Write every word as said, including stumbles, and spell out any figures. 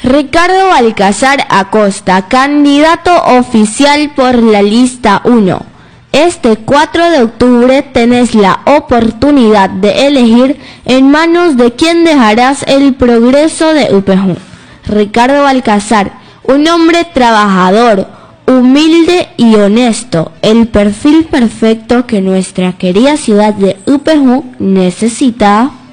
Ricardo Balcazar Acosta, candidato oficial por la lista uno. Este cuatro de octubre tenés la oportunidad de elegir en manos de quién dejarás el progreso de U P J. Ricardo Balcazar, un hombre trabajador, humilde y honesto, el perfil perfecto que nuestra querida ciudad de U P J necesita.